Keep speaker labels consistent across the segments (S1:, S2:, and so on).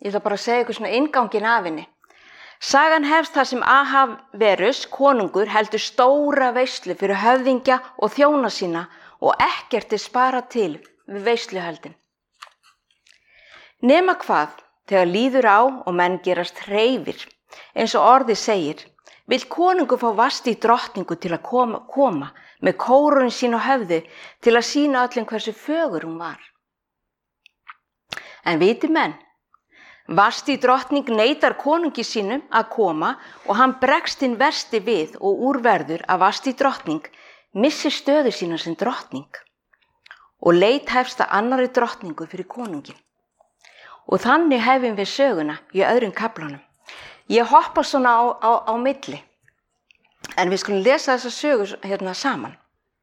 S1: Ég ætla bara að segja ykkur svona innganginn af henni. Sagan hefst þar sem Ahasverus, konungur, heldur stóra veislu fyrir höfðingja og þjóna sína og ekkert sparað til við veisluhöldin. Nema hvað, þegar líður á og menn gerast hreifir, eins og orðið segir, vill konungur fá Vasti drottningu til að koma með kórónu sín á höfði til að sýna öllum hversu fögur hún var. En viti menn, Vasti drottning neitar konungi sínum að koma og hann bregst hinn versti við og úrverður að Vasti drottning missi stöðu sína sem drottning og leit hefst að annarri drottningu fyrir konungin. Og þannig hefum við söguna í öðrum kaflanum. Ég hoppa svona á milli, en við skulum lesa þessa sögu hérna saman.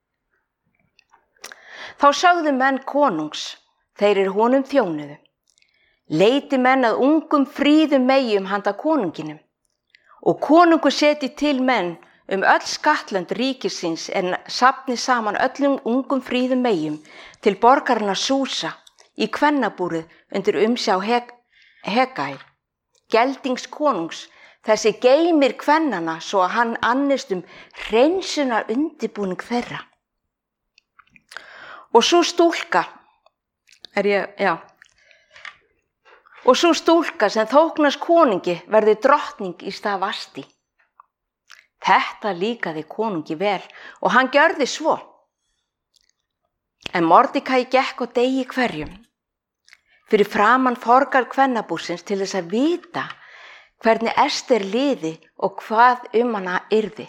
S1: Þá sögðu menn konungs, þeir honum þjónuðu. Leiti menn að ungum fríðum meyjum handa konunginum og konungur seti til menn öll skattlönd ríkisins en safni saman öllum ungum fríðum meyjum til borgarinnar Súsa í kvennabúrið undir umsjá Hegai, geldings konungs, þessi geymir kvennana svo að hann annist hreinsunar undirbúning þeirra. Og sú stúlka, Og sú stúlka sem þóknast konungi verði drottning í stað Vasti. Þetta líkaði konungi vel og hann gjörði svo. En Mordekai gekk á degi hverjum fyrir framan forgarð kvennabúrsins til þess að vita hvernig Ester liði og hvað hana yrði.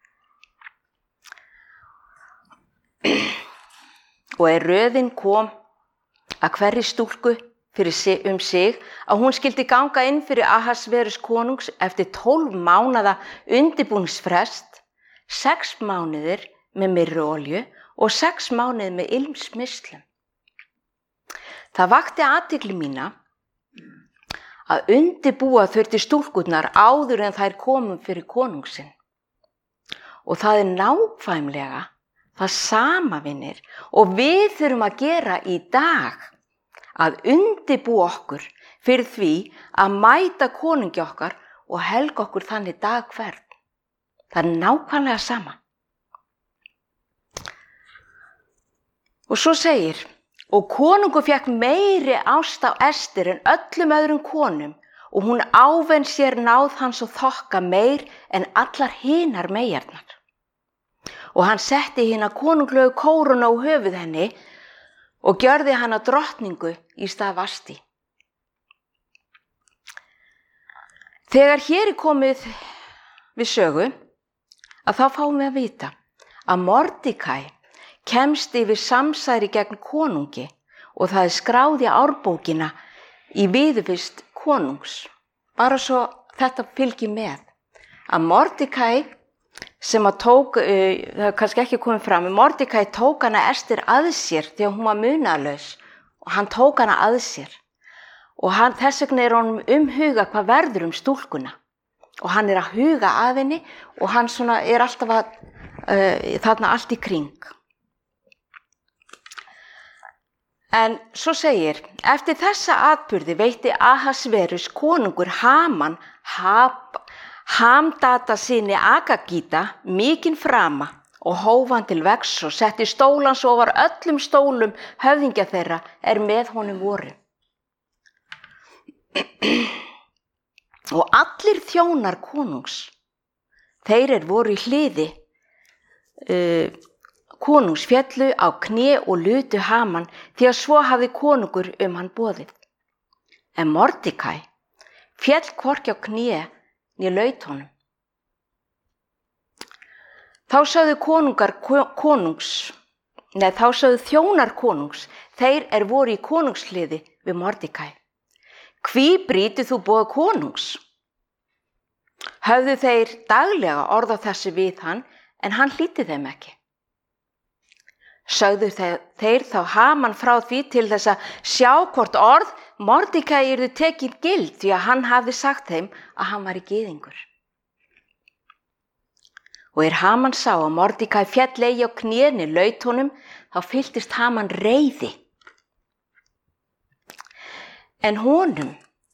S1: Og röðin kom að hverri stúlku fyrir sig að hún skyldi ganga inn fyrir Ahasverus konungs eftir 12 mánaða undirbúningsfrest, 6 mánuðir með myrruolju og 6 mánuðir með ilmsmislum. Það vakti athygli mína að undirbúa þurfti stúlkurnar áður en þær komum fyrir konungsinn. Og það nákvæmlega það sama, vinir, og við þurfum að gera í dag. Að undirbúa okkur fyrir því að mæta konungi okkar og helga okkur þannig dag hvern. Það nákvæmlega sama. Og svo segir, og konungur fékk meiri ást á Ester en öllum öðrum konum og hún ávann sér náð hans og þokka meir en allar hinar meyjarnar. Og hann setti hina konunglegu kórónu á höfuð henni og gjörði hana drottningu í stað Vasti. Þegar hér komið við sögu, að þá fáum við að vita að Mordekai kemst yfir samsæri gegn konungi og það skráð í árbókina í viðurvist konungs. Bara svo þetta fylgir með. Að Mordekai sem að tók, það er kannski ekki komið fram, Mordekai tók hana Ester að sér þegar hún var munaðlaus og hann tók hana að sér. Og þess vegna honum umhuga hvað verður stúlkuna. Og hann að huga að henni og hann svona alltaf þarna allt í kring. En svo segir, eftir þessa atburði veitti Ahasverus konungur Haman Hamdata syni Agagíta mikinn frama og hóf hann til vegs og setti stólans ofar öllum stólum höfðingja þeirra með honum voru. Og allir þjónar konungs, þeir voru í hliði konungs féllu á kné og lutu Haman því að svo hafði konungur hann boðið. En Mordekai féll hvorki á kné né laut honum. Þá sögðu þjónar konungs, þeir voru í konungshliði við Mordekai. Hví brýtur þú boð konungs? Höfðu þeir daglega orð á þessu við hann, en hann hlýddi þeim ekki. Sögðu þeir þá Haman frá því til þess að sjá hvort orð Mordekai yrðu tekin gild því að hann hafði sagt þeim að hann var gyðingur. Og Haman sá að Mordekai féll eigi á knéni laut honum, þá fylltist Haman reiði. En honum